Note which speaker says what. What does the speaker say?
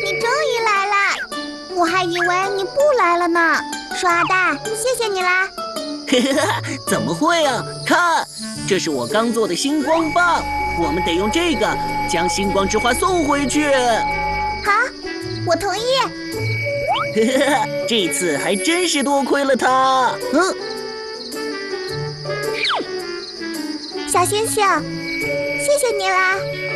Speaker 1: 你终于来了，我还以为你不来了呢。鼠二代，谢谢你啦。
Speaker 2: 怎么会啊？看，这是我刚做的星光棒，我们得用这个将星光之花送回去。
Speaker 1: 好，我同意。
Speaker 2: 这次还真是多亏了他。
Speaker 1: 小星星，谢谢你啦。